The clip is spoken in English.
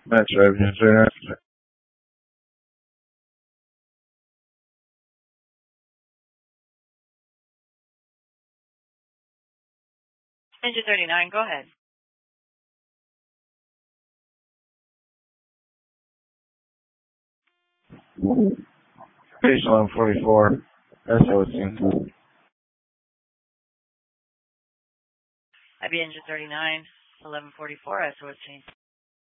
Metro Avenue 39. Engine 39, go ahead. Station 1144. SOC. IB Engine 39, 1144, SOC.